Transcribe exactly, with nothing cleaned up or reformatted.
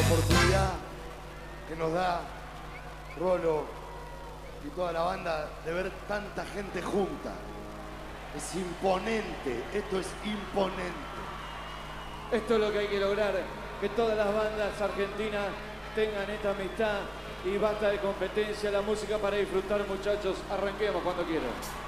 oportunidad que nos da Rolo y toda la banda de ver tanta gente junta. Es imponente, esto es imponente. Esto es lo que hay que lograr, que todas las bandas argentinas tengan esta amistad y basta de competencia, la música para disfrutar, muchachos. Arranquemos cuando quieran.